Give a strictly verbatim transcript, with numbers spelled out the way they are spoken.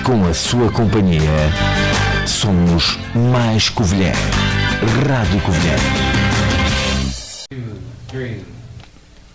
com a sua companhia, somos mais Covilhã. Rádio Covilhã.